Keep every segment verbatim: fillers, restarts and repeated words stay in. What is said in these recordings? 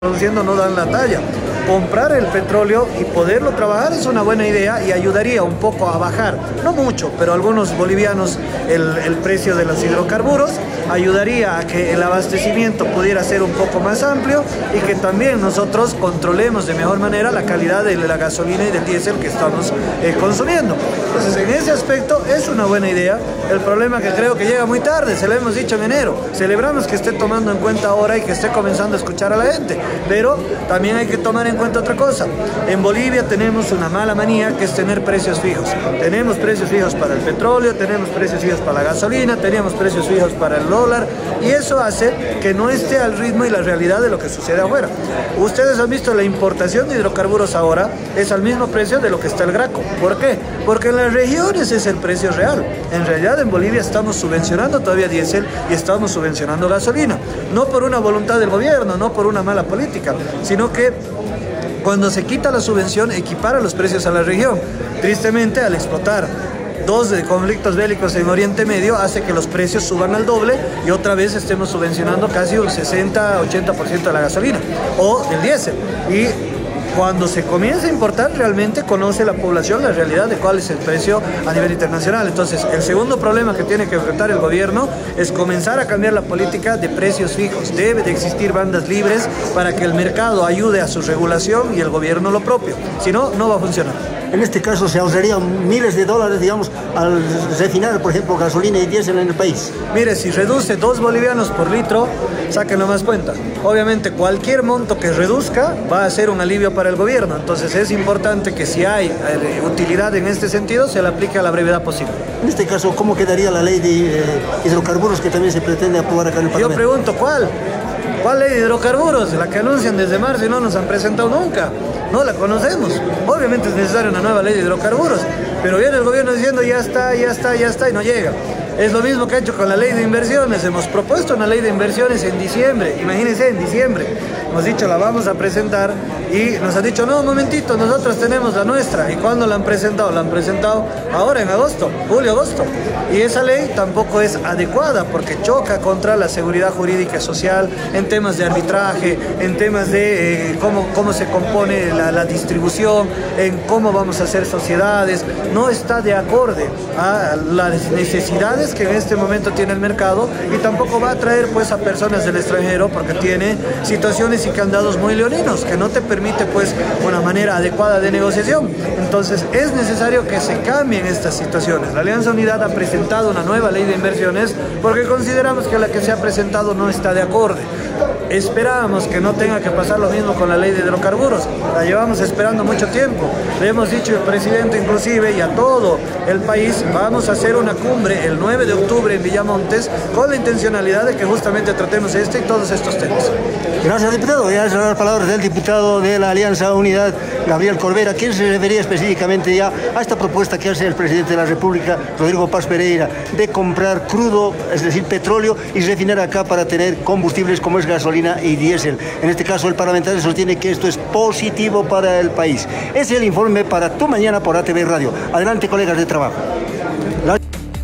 produciendo no dan la talla. Comprar el petróleo y poderlo trabajar es una buena idea y ayudaría un poco a bajar, no mucho, pero a algunos bolivianos el, el precio de los hidrocarburos, ayudaría a que el abastecimiento pudiera ser un poco más amplio y que también nosotros controlemos de mejor manera la calidad de la gasolina y del diésel que estamos eh, consumiendo. Entonces, en ese aspecto es una buena idea. El problema es que creo que llega muy tarde, se lo hemos dicho en enero. Celebramos que esté tomando en cuenta ahora y que esté comenzando a escuchar a la gente, pero también hay que tomar en cuenta otra cosa. En Bolivia tenemos una mala manía que es tener precios fijos. Tenemos precios fijos para el petróleo, tenemos precios fijos para la gasolina, tenemos precios fijos para el dólar y eso hace que no esté al ritmo y la realidad de lo que sucede afuera. Ustedes han visto la importación de hidrocarburos ahora es al mismo precio de lo que está el Graco. ¿Por qué? Porque en las regiones es el precio real. En realidad en Bolivia estamos subvencionando todavía diésel y estamos subvencionando gasolina. No por una voluntad del gobierno, no por una mala política, sino que cuando se quita la subvención, equipara los precios a la región. Tristemente, al explotar dos de conflictos bélicos en Oriente Medio, hace que los precios suban al doble y otra vez estemos subvencionando casi un sesenta a ochenta por ciento de la gasolina o del diésel. Y cuando se comienza a importar, realmente conoce la población la realidad de cuál es el precio a nivel internacional. Entonces, el segundo problema que tiene que enfrentar el gobierno es comenzar a cambiar la política de precios fijos. Debe de existir bandas libres para que el mercado ayude a su regulación y el gobierno lo propio. Si no, no va a funcionar. En este caso se ahorrarían miles de dólares, digamos, al refinar, por ejemplo, gasolina y diésel en el país. Mire, si reduce dos bolivianos por litro, sáquenlo más cuenta. Obviamente, cualquier monto que reduzca va a ser un alivio para el gobierno. Entonces, es importante que si hay eh, utilidad en este sentido, se le aplique a la brevedad posible. En este caso, ¿cómo quedaría la ley de eh, hidrocarburos que también se pretende aprobar acá en el Parlamento? Yo pregunto, ¿cuál? ¿Cuál ley de hidrocarburos? La que anuncian desde marzo y no nos han presentado nunca. No la conocemos. Obviamente es necesaria una nueva ley de hidrocarburos, pero viene el gobierno diciendo ya está, ya está, ya está y no llega. Es lo mismo que ha hecho con la ley de inversiones. Hemos propuesto una ley de inversiones en diciembre. Imagínense, en diciembre. Hemos dicho, la vamos a presentar y nos han dicho, no, un momentito, nosotros tenemos la nuestra. ¿Y cuándo la han presentado? La han presentado ahora en agosto, julio, agosto. Y esa ley tampoco es adecuada porque choca contra la seguridad jurídica y social en temas de arbitraje, en temas de eh, cómo, cómo se compone la, la distribución, en cómo vamos a hacer sociedades. No está de acorde a las necesidades que en este momento tiene el mercado y tampoco va a atraer pues a personas del extranjero porque tiene situaciones y candados muy leoninos que no te permite pues una manera adecuada de negociación. Entonces es necesario que se cambien estas situaciones. La Alianza Unidad ha presentado una nueva ley de inversiones porque consideramos que la que se ha presentado no está de acorde. Esperábamos que no tenga que pasar lo mismo con la ley de hidrocarburos. La llevamos esperando mucho tiempo. Le hemos dicho al presidente inclusive y a todo el país, vamos a hacer una cumbre el nueve de octubre en Villamontes con la intencionalidad de que justamente tratemos este y todos estos temas. Gracias, diputado. Ya son las palabras del diputado de la Alianza Unidad, Gabriel Corbera, quien se refería específicamente ya a esta propuesta que hace el presidente de la República, Rodrigo Paz Pereira, de comprar crudo, es decir, petróleo, y refinar acá para tener combustibles como es gasolina y diésel. En este caso, el parlamentario sostiene que esto es positivo para el país. Es el informe para Tu Mañana por A T V Radio. Adelante, colegas de trabajo. La...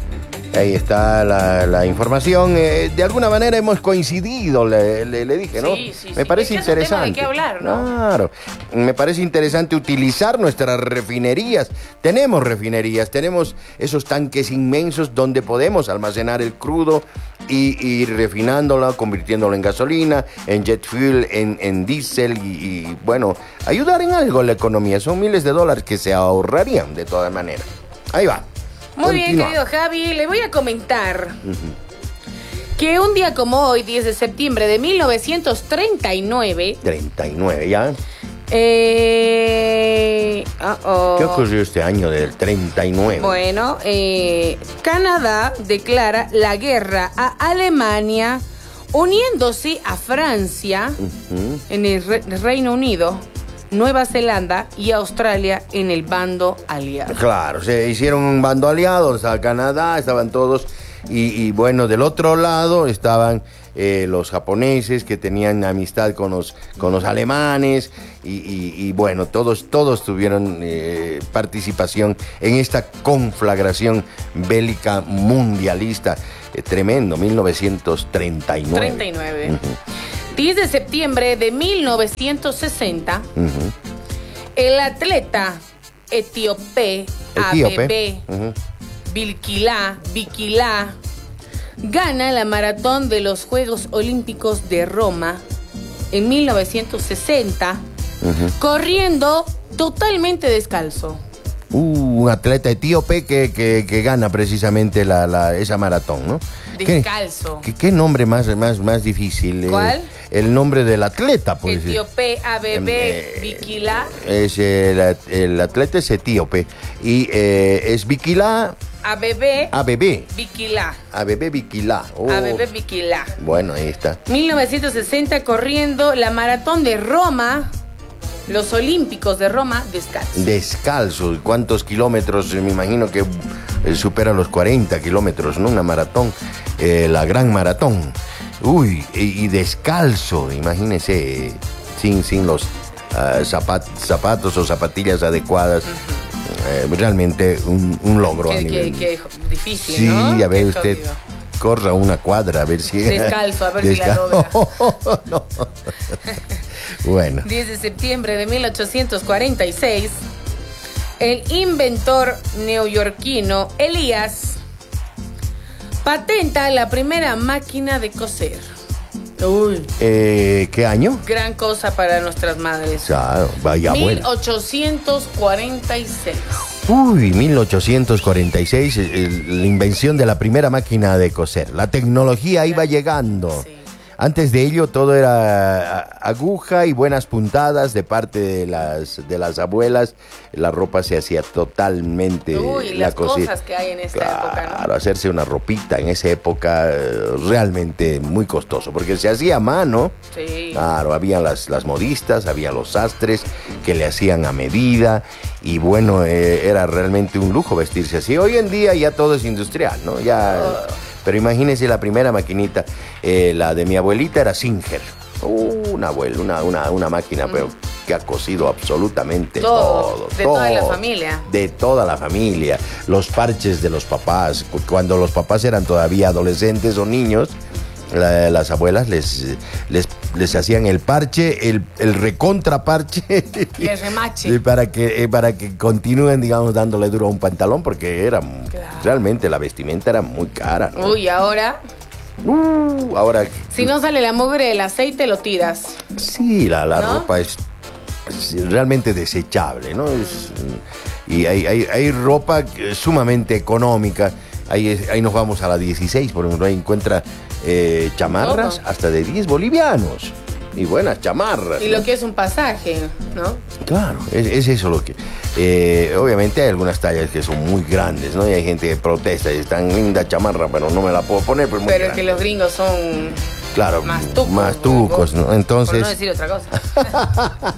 Ahí está la, la información. Eh, de alguna manera hemos coincidido, le, le, le dije, ¿no? Sí, sí, me sí. parece es que interesante. Es un tema de qué hablar, ¿no? Claro. Me parece interesante utilizar nuestras refinerías. Tenemos refinerías, tenemos esos tanques inmensos donde podemos almacenar el crudo y ir refinándolo, convirtiéndolo en gasolina, en jet fuel, en, en diésel y, y, bueno, ayudar en algo a la economía. Son miles de dólares que se ahorrarían de todas maneras. Ahí va. Muy Continúa. bien, querido Javi, le voy a comentar uh-huh. que un día como hoy, diez de septiembre de mil novecientos treinta y nueve... treinta y nueve, ¿ya? Eh, uh-oh. ¿Qué ocurrió este año del treinta y nueve? Bueno, eh, Canadá declara la guerra a Alemania, uniéndose a Francia uh-huh. en el Re- Reino Unido, Nueva Zelanda y Australia en el bando aliado. Claro, se hicieron un bando aliado, estaba Canadá, estaban todos, y, y bueno, del otro lado estaban eh, los japoneses que tenían amistad con los, con los alemanes, y, y, y bueno, todos, todos tuvieron eh, participación en esta conflagración bélica mundialista. Eh, tremendo, mil novecientos treinta y nueve. treinta y nueve. Uh-huh. diez de septiembre de mil novecientos sesenta, uh-huh. el atleta etíope Abebe uh-huh. Bikila, Bikila gana la maratón de los Juegos Olímpicos de Roma en mil novecientos sesenta, uh-huh. corriendo totalmente descalzo. Uh, un atleta etíope que, que, que gana precisamente la, la, esa maratón, ¿no? Descalzo. ¿Qué, qué, qué nombre más, más, más difícil? ¿Cuál? Eh, el nombre del atleta, pues. Etíope Abebe eh, Bikila. Es el, el atleta es etíope y eh, es Bikila. Abebe. Abebe. Bikila. Abebe Bikila. Oh. Abebe Bikila. Bueno, ahí está. mil novecientos sesenta corriendo la maratón de Roma. Los Olímpicos de Roma descalzo. Descalzo. ¿Cuántos kilómetros? Me imagino que supera los cuarenta kilómetros, ¿no? Una maratón, eh, la gran maratón. Uy, y, y descalzo, imagínese, sin, sin los uh, zapat, zapatos o zapatillas adecuadas. Uh-huh. eh, realmente un, un logro. Qué, a nivel. qué, qué difícil, sí, ¿no? Sí, a ver, qué usted jodido. Corra una cuadra a ver si... Descalzo, a ver Descal... si la logra. no. Bueno. diez de septiembre de mil ochocientos cuarenta y seis, el inventor neoyorquino Elías patenta la primera máquina de coser. Uy. Eh, ¿Qué año? Gran cosa para nuestras madres. Claro, vaya mil ochocientos cuarenta y seis. Uy, mil ochocientos cuarenta y seis, el, la invención de la primera máquina de coser. La tecnología iba llegando. Sí. Antes de ello todo era aguja y buenas puntadas de parte de las de las abuelas. La ropa se hacía totalmente. Uy, la las cosita. cosas que hay en esta claro, época, ¿no? Claro, hacerse una ropita en esa época realmente muy costoso, porque se hacía a mano. Sí. Claro, había las, las modistas, había los sastres que le hacían a medida y bueno, eh, era realmente un lujo vestirse así. Hoy en día ya todo es industrial, ¿no? Ya... Oh. Pero imagínense la primera maquinita, eh, la de mi abuelita era Singer. Uh, una abuela, una, una, una máquina, mm. pero que ha cosido absolutamente todo. todo de todo, toda la familia. De toda la familia. Los parches de los papás. Cuando los papás eran todavía adolescentes o niños, la, las abuelas les, les, les hacían el parche, el, el recontraparche. Y el remache. Para que, para que continúen, digamos, dándole duro a un pantalón, porque era claro. realmente la vestimenta era muy cara, ¿no? Uy, ahora... Uh, ahora... Si no sale la mugre del aceite, lo tiras. Sí, la, la ¿no? ropa es, es realmente desechable, ¿no? Es, y hay, hay, hay ropa sumamente económica. Ahí, ahí nos vamos a la dieciséis, por ejemplo, ahí encuentra eh, chamarras oh. hasta de diez bolivianos. Y buenas chamarras. Y ¿no? lo que es un pasaje, ¿no? Claro, es, es eso lo que... Eh, obviamente hay algunas tallas que son muy grandes, ¿no? Y hay gente que protesta y es tan linda chamarra, pero no me la puedo poner. Pero, pero es que los gringos son... Claro, más tucos. Más tucos, ¿no? Entonces... Por no decir otra cosa.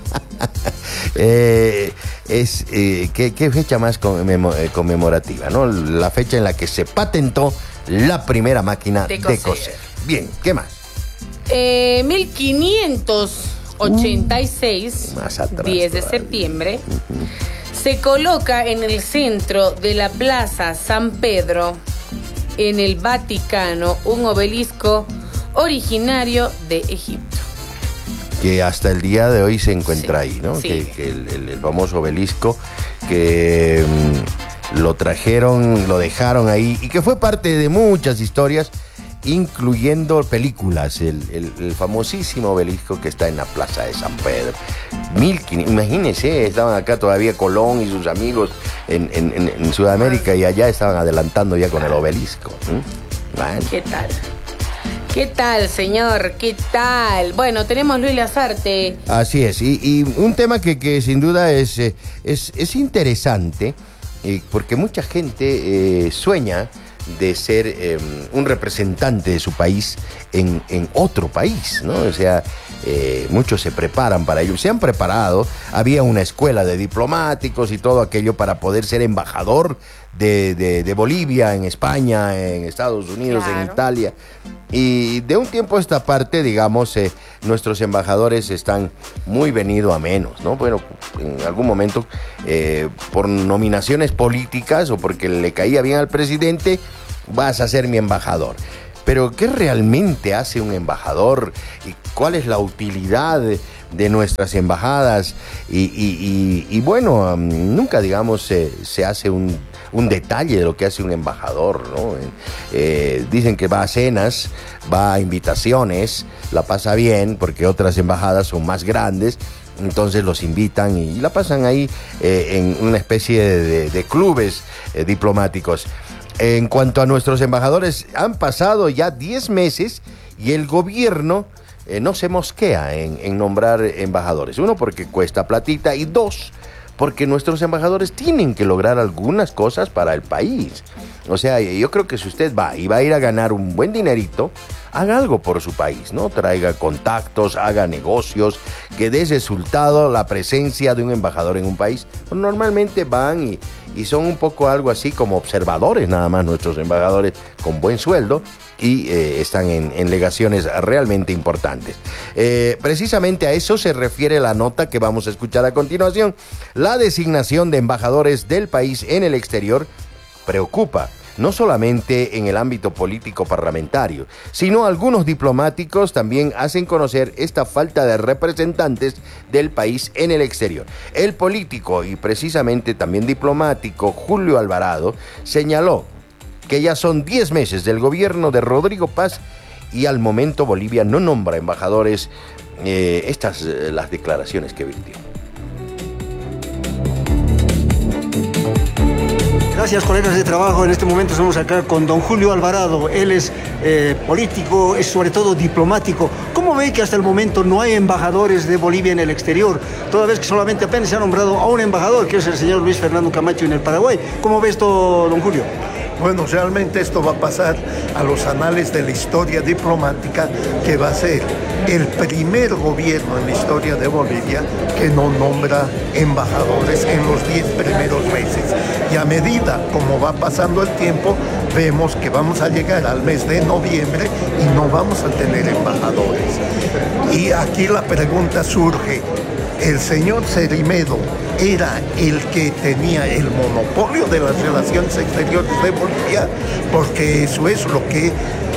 eh, es, eh, ¿qué, ¿Qué fecha más conmemo- eh, conmemorativa, no? La fecha en la que se patentó la primera máquina de coser. De coser. Bien, ¿qué más? Eh, mil quinientos ochenta y seis, uh, más atrás, diez de todavía. septiembre, uh-huh. se coloca en el centro de la Plaza San Pedro, en el Vaticano, un obelisco originario de Egipto. Que hasta el día de hoy se encuentra sí, ahí, ¿no? Sí. Que, que el, el, el famoso obelisco que um, lo trajeron, lo dejaron ahí y que fue parte de muchas historias, incluyendo películas, el, el, el famosísimo obelisco que está en la Plaza de San Pedro. Mil, imagínense, estaban acá todavía Colón y sus amigos en, en, en, en Sudamérica y allá estaban adelantando ya con el obelisco. ¿Mm? Bueno. ¿Qué tal? ¿Qué tal, señor? ¿Qué tal? Bueno, tenemos Luis Lazarte. Así es, y, y un tema que, que sin duda es, eh, es, es interesante, eh, porque mucha gente eh, sueña de ser eh, un representante de su país en, en otro país, ¿no? O sea, eh, muchos se preparan para ello, se han preparado, había una escuela de diplomáticos y todo aquello para poder ser embajador de, de, de Bolivia en España, en Estados Unidos, claro. en Italia. Y de un tiempo a esta parte, digamos, eh, nuestros embajadores están muy venido a menos, ¿no? Bueno, en algún momento, eh, por nominaciones políticas o porque le caía bien al presidente, vas a ser mi embajador. pero ¿qué realmente hace un embajador? ¿Y cuál es la utilidad de, de nuestras embajadas? Y, y, y, y bueno, um, nunca, digamos, se, se hace un, un detalle de lo que hace un embajador, ¿no? Eh, dicen que va a cenas, va a invitaciones, la pasa bien, porque otras embajadas son más grandes, entonces los invitan y la pasan ahí eh, en una especie de, de, de clubes eh, diplomáticos. En cuanto a nuestros embajadores, han pasado ya diez meses y el gobierno eh, no se mosquea en, en nombrar embajadores. Uno, porque cuesta platita, y dos, porque nuestros embajadores tienen que lograr algunas cosas para el país. O sea, yo creo que si usted va y va a ir a ganar un buen dinerito, haga algo por su país, ¿no? Traiga contactos, haga negocios, que dé resultado la presencia de un embajador en un país. Normalmente van y, y son un poco algo así como observadores nada más nuestros embajadores, con buen sueldo, y eh, están en, en legaciones realmente importantes. Eh, precisamente a eso se refiere la nota que vamos a escuchar a continuación. La designación de embajadores del país en el exterior preocupa, no solamente en el ámbito político parlamentario, sino algunos diplomáticos también hacen conocer esta falta de representantes del país en el exterior. El político y precisamente también diplomático Julio Alvarado señaló que ya son diez meses del gobierno de Rodrigo Paz y al momento Bolivia no nombra embajadores. Eh, estas eh, las declaraciones que vertió. Gracias, colegas de trabajo. En este momento estamos acá con don Julio Alvarado. Él es eh, político, es sobre todo diplomático. ¿Cómo ve que hasta el momento no hay embajadores de Bolivia en el exterior? Toda vez que solamente apenas se ha nombrado a un embajador, que es el señor Luis Fernando Camacho en el Paraguay. ¿Cómo ve esto, don Julio? Bueno, realmente esto va a pasar a los anales de la historia diplomática, que va a ser el primer gobierno en la historia de Bolivia que no nombra embajadores en los diez primeros meses. Y a medida como va pasando el tiempo, vemos que vamos a llegar al mes de noviembre y no vamos a tener embajadores. Y aquí la pregunta surge: ¿el señor Cerimedo era el que tenía el monopolio de las relaciones exteriores de Bolivia? Porque eso es lo que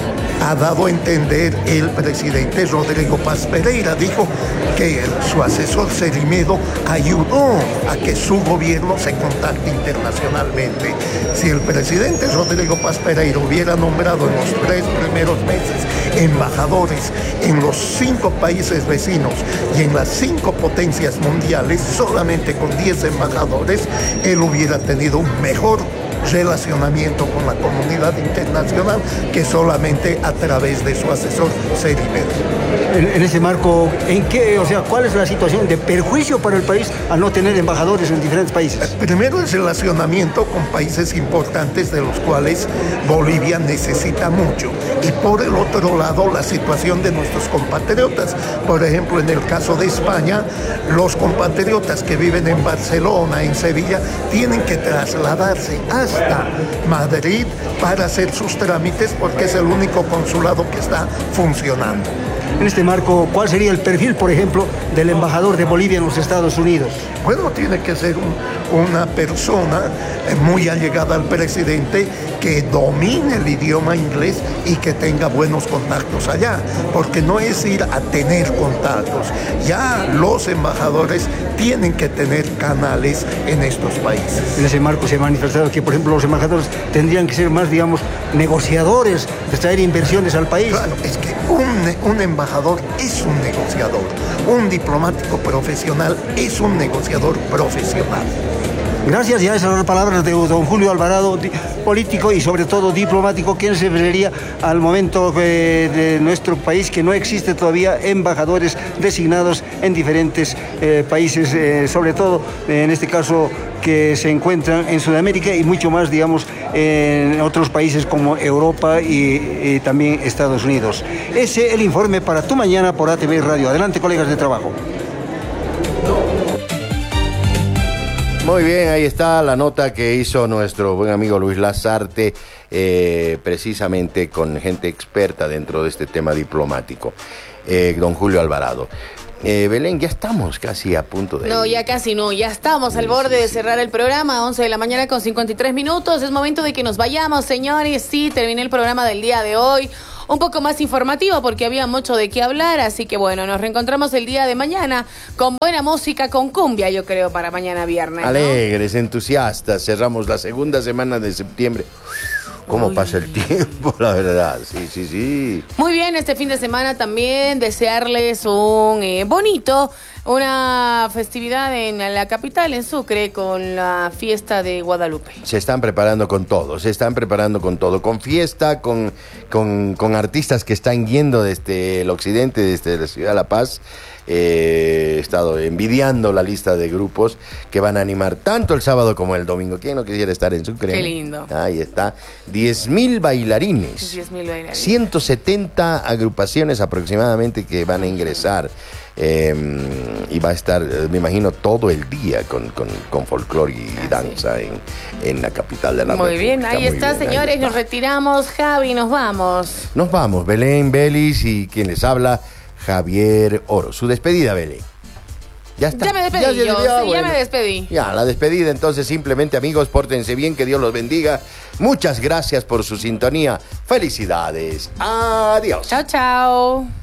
ha dado a entender el presidente Rodrigo Paz Pereira. Dijo que su asesor Cerimedo ayudó a que su gobierno se contacte internacionalmente. Si el presidente Rodrigo Paz Pereira hubiera nombrado en los tres primeros meses embajadores en los cinco países vecinos y en las cinco potencias mundiales, solamente con diez embajadores, él hubiera tenido un mejor relacionamiento con la comunidad internacional que solamente a través de su asesor Cerimedo. En, en ese marco, ¿en qué, o sea, cuál es la situación de perjuicio para el país al no tener embajadores en diferentes países? Primero, el relacionamiento con países importantes de los cuales Bolivia necesita mucho. Y por el otro lado, la situación de nuestros compatriotas. Por ejemplo, en el caso de España, los compatriotas que viven en Barcelona, en Sevilla, tienen que trasladarse hasta Madrid para hacer sus trámites, porque es el único consulado que está funcionando. En este marco, ¿cuál sería el perfil, por ejemplo, del embajador de Bolivia en los Estados Unidos? Bueno, tiene que ser un, una persona muy allegada al presidente, que domine el idioma inglés y que tenga buenos contactos allá, porque no es ir a tener contactos. Ya los embajadores tienen que tener canales en estos países. En ese marco se ha manifestado que, por ejemplo, los embajadores tendrían que ser más, digamos, negociadores, de traer inversiones al país. Claro, es que un, un embajador es un negociador, un diplomático profesional es un negociador profesional. Gracias, ya esas las palabras de don Julio Alvarado, político y sobre todo diplomático, quien se referiría al momento eh, de nuestro país, que no existe todavía embajadores designados en diferentes eh, países, eh, sobre todo eh, en este caso que se encuentran en Sudamérica y mucho más, digamos, en otros países como Europa y, y también Estados Unidos. Ese es el informe para Tu Mañana por A T V Radio. Adelante, colegas de trabajo. Muy bien, ahí está la nota que hizo nuestro buen amigo Luis Lazarte, eh, precisamente con gente experta dentro de este tema diplomático, eh, don Julio Alvarado. Eh, Belén, ya estamos casi a punto de... No, ya casi no, ya estamos al Sí, borde sí, de sí. cerrar el programa, once de la mañana con cincuenta y tres minutos. Es momento de que nos vayamos, señores. Sí, terminé el programa del día de hoy. Un poco más informativo porque había mucho de qué hablar, así que bueno, nos reencontramos el día de mañana con buena música, con cumbia, yo creo, para mañana viernes, ¿no? Alegres, entusiastas, cerramos la segunda semana de septiembre. ¿Cómo Uy. pasa el tiempo, la verdad? Sí, sí, sí. Muy bien, este fin de semana también desearles un eh, bonito, una festividad en la capital, en Sucre, con la fiesta de Guadalupe. Se están preparando con todo, se están preparando con todo, con fiesta, con, con, con artistas que están yendo desde el occidente, desde la ciudad de La Paz. Eh, he estado envidiando la lista de grupos que van a animar tanto el sábado como el domingo. ¿Quién no quisiera estar en Sucre? Qué lindo. Ahí está, diez mil bailarines. diez mil bailarines. ciento setenta agrupaciones aproximadamente que van a ingresar. Eh, y va a estar, eh, me imagino, todo el día con, con, con folclore y Ah, danza en, en la capital de la Muy República. bien, ahí Muy está, bien, ahí señores, está. nos retiramos. Javi, nos vamos. Nos vamos, Belén, Belis y quien les habla, Javier Oro. Su despedida, Belén. Ya está. Ya me despedí se yo, despidió, sí, ya bueno. me despedí. Ya, la despedida, entonces simplemente, amigos, pórtense bien, que Dios los bendiga. Muchas gracias por su sintonía. Felicidades. Adiós. Chao, chao.